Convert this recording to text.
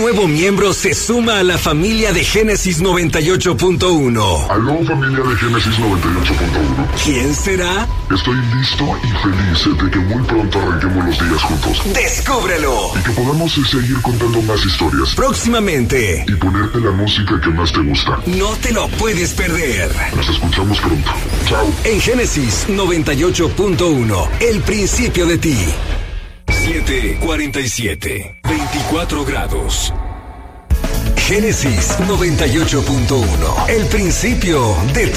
nuevo miembro se suma a la familia de Génesis 98.1. Aló, familia de Génesis 98.1. ¿Quién será? Estoy listo y feliz de que muy pronto arranquemos los días juntos. ¡Descúbrelo! Y que podamos seguir contando más historias. Próximamente. Y ponerte la música que más te gusta. No te lo puedes perder. Nos escuchamos pronto. Chao. En Génesis 98.1, el principio de ti. 7:47, 24 grados. Génesis 98.1, el principio de ti.